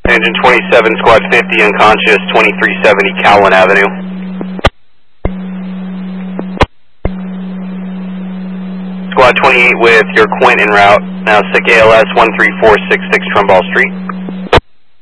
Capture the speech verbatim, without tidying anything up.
Engine twenty-seven, Squad fifty, unconscious, twenty-three seventy Cowan Avenue. Squad twenty-eight with your Quint en route, now S I C A L S one three four six six Trumbull Street.